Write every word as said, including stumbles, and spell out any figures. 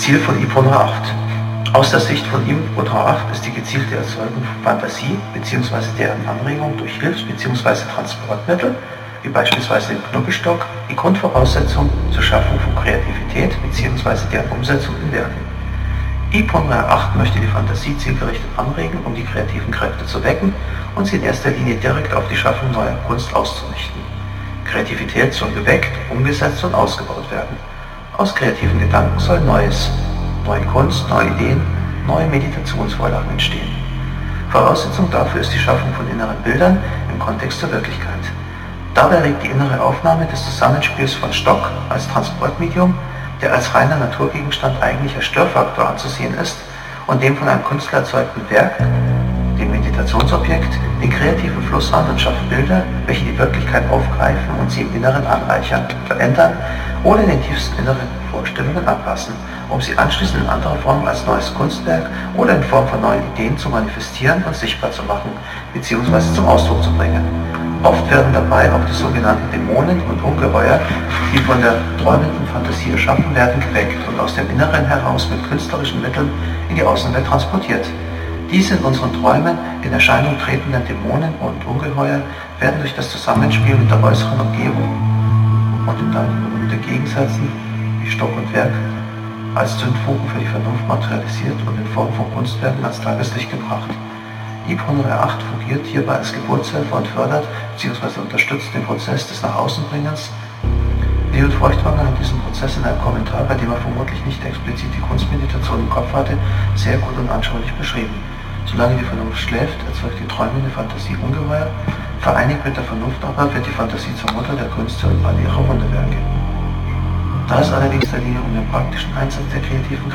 Ziel von I P R O N acht. Aus der Sicht von I P R O N acht ist die gezielte Erzeugung von Fantasie bzw. deren Anregung durch Hilfs- bzw. Transportmittel, wie beispielsweise den Knubbelstock, die Grundvoraussetzung zur Schaffung von Kreativität bzw. deren Umsetzung in Werken. I P R O N acht möchte die Fantasie zielgerichtet anregen, um die kreativen Kräfte zu wecken und sie in erster Linie direkt auf die Schaffung neuer Kunst auszurichten. Kreativität soll geweckt, umgesetzt und ausgebaut werden. Aus kreativen Gedanken soll Neues, neue Kunst, neue Ideen, neue Meditationsvorlagen entstehen. Voraussetzung dafür ist die Schaffung von inneren Bildern im Kontext zur Wirklichkeit. Dabei regt die innere Aufnahme des Zusammenspiels von Stock als Transportmedium, der als reiner Naturgegenstand eigentlich als Störfaktor anzusehen ist, und dem von einem Künstler erzeugten Werk, dem Meditationsobjekt, den kreativen Fluss an und schafft Bilder, welche die Wirklichkeit aufgreifen und sie im Inneren anreichern, verändern oder den tiefsten inneren Vorstellungen anpassen, um sie anschließend in anderer Form als neues Kunstwerk oder in Form von neuen Ideen zu manifestieren und sichtbar zu machen bzw. zum Ausdruck zu bringen. Oft werden dabei auch die sogenannten Dämonen und Ungeheuer, die von der träumenden Fantasie erschaffen werden, geweckt und aus dem Inneren heraus mit künstlerischen Mitteln in die Außenwelt transportiert. Diese in unseren Träumen in Erscheinung tretenden Dämonen und Ungeheuer werden durch das Zusammenspiel mit der äußeren Umgebung und in dann berühmte Gegensätzen wie Stock und Werk als Zündfunken für die Vernunft materialisiert und in Form von Kunstwerken ans Tageslicht gebracht. I P R O N acht fungiert hierbei als Geburtshelfer und fördert bzw. unterstützt den Prozess des Nach-Außen-Bringens. Leon Feuchtwanger hat diesen Prozess in einem Kommentar, bei dem er vermutlich nicht explizit die Kunstmeditation im Kopf hatte, sehr gut und anschaulich beschrieben. Solange die Vernunft schläft, erzeugt die träumende Fantasie Ungeheuer, vereinigt mit der Vernunft aber wird die Fantasie zur Mutter der Künste und all ihrer Wunderwerke. Da es allerdings der Linie um den praktischen Einsatz der kreativen